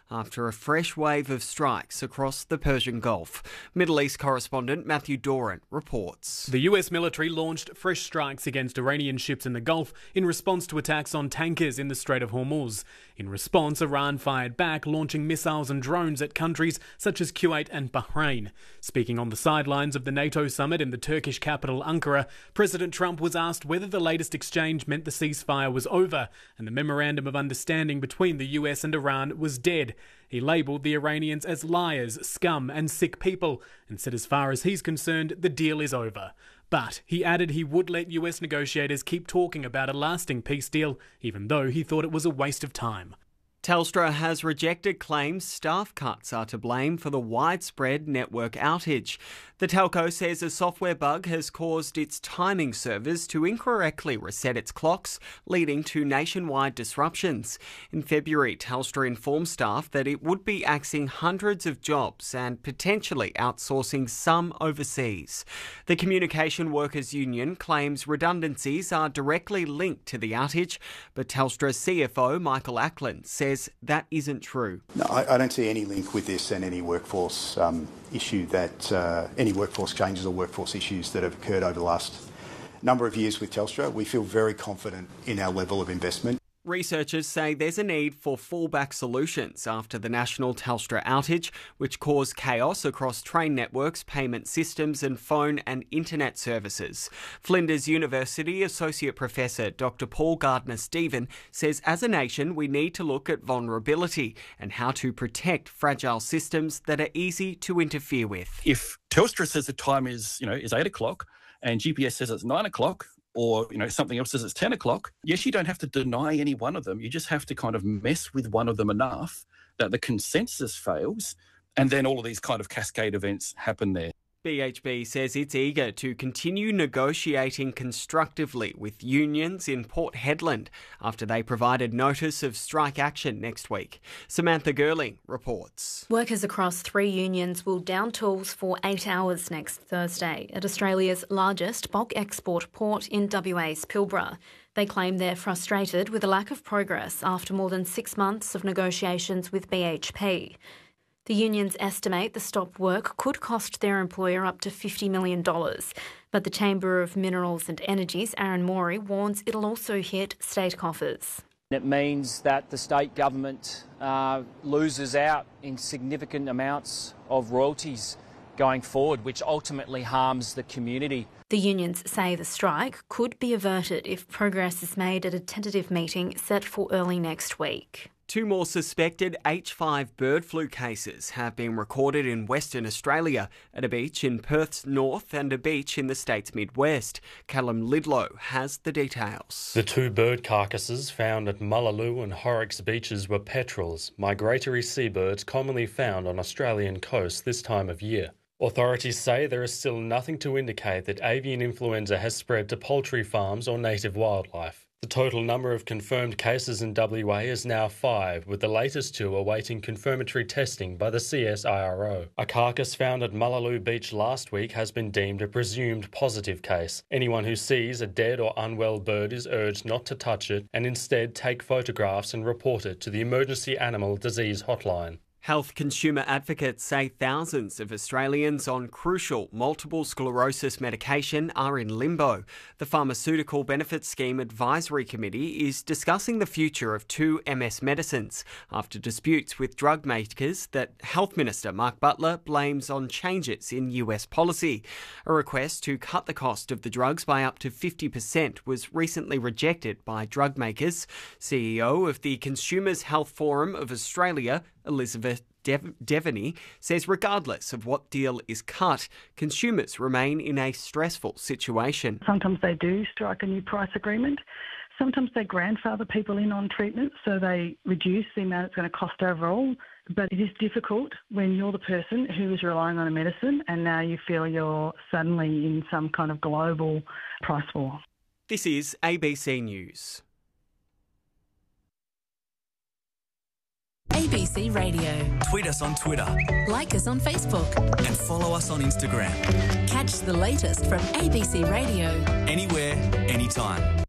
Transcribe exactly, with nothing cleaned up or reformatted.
after a fresh wave of strikes across the Persian Gulf. Middle East correspondent Matthew Doran reports. The U S military launched fresh strikes against Iranian ships in the Gulf in response to attacks on tankers in the Strait of Hormuz. In response, Iran fired back, launching missiles and drones at countries such as Kuwait and Bahrain. Speaking on the sidelines of the NATO summit in the Turkish capital Ankara, President Trump was asked whether the latest exchange meant the ceasefire was over and the memorandum of understanding between the U S and Iran was dead. He labelled the Iranians as liars, scum and sick people and said as far as he's concerned, the deal is over. But he added he would let U S negotiators keep talking about a lasting peace deal, even though he thought it was a waste of time. Telstra has rejected claims staff cuts are to blame for the widespread network outage. The telco says a software bug has caused its timing servers to incorrectly reset its clocks, leading to nationwide disruptions. In February, Telstra informed staff that it would be axing hundreds of jobs and potentially outsourcing some overseas. The Communication Workers Union claims redundancies are directly linked to the outage, but Telstra's C F O, Michael Ackland, says that isn't true. No, I, I don't see any link with this and any workforce um, issue that, uh, any workforce changes or workforce issues that have occurred over the last number of years with Telstra. We feel very confident in our level of investment. Researchers say there's a need for fallback solutions after the national Telstra outage, which caused chaos across train networks, payment systems and phone and internet services. Flinders University Associate Professor Doctor Paul Gardner-Stephen says as a nation we need to look at vulnerability and how to protect fragile systems that are easy to interfere with. If Telstra says the time is, you know, is eight o'clock and G P S says it's nine o'clock, or, you know, something else says it's ten o'clock, yes, you don't have to deny any one of them. You just have to kind of mess with one of them enough that the consensus fails, and then all of these kind of cascade events happen there. B H B says it's eager to continue negotiating constructively with unions in Port Hedland after they provided notice of strike action next week. Samantha Gerling reports. Workers across three unions will down tools for eight hours next Thursday at Australia's largest bulk export port in W A's Pilbara. They claim they're frustrated with a lack of progress after more than six months of negotiations with B H P. The unions estimate the stop work could cost their employer up to fifty million dollars, but the Chamber of Minerals and Energy's Aaron Morey warns it'll also hit state coffers. It means that the state government uh, loses out in significant amounts of royalties going forward, which ultimately harms the community. The unions say the strike could be averted if progress is made at a tentative meeting set for early next week. Two more suspected H five bird flu cases have been recorded in Western Australia at a beach in Perth's north and a beach in the state's midwest. Callum Lidlow has the details. The two bird carcasses found at Mullaloo and Horrocks beaches were petrels, migratory seabirds commonly found on Australian coasts this time of year. Authorities say there is still nothing to indicate that avian influenza has spread to poultry farms or native wildlife. The total number of confirmed cases in W A is now five, with the latest two awaiting confirmatory testing by the C S I R O. A carcass found at Mullaloo Beach last week has been deemed a presumed positive case. Anyone who sees a dead or unwell bird is urged not to touch it and instead take photographs and report it to the Emergency Animal Disease Hotline. Health consumer advocates say thousands of Australians on crucial multiple sclerosis medication are in limbo. The Pharmaceutical Benefits Scheme Advisory Committee is discussing the future of two M S medicines after disputes with drug makers that Health Minister Mark Butler blames on changes in U S policy. A request to cut the cost of the drugs by up to fifty percent was recently rejected by drug makers. C E O of the Consumers Health Forum of Australia, Elizabeth Dev- Devaney, says regardless of what deal is cut, consumers remain in a stressful situation. Sometimes they do strike a new price agreement. Sometimes they grandfather people in on treatment, so they reduce the amount it's going to cost overall. But it is difficult when you're the person who is relying on a medicine and now you feel you're suddenly in some kind of global price war. This is A B C News. A B C Radio. Tweet us on Twitter. Like us on Facebook. And follow us on Instagram. Catch the latest from A B C Radio. Anywhere, anytime.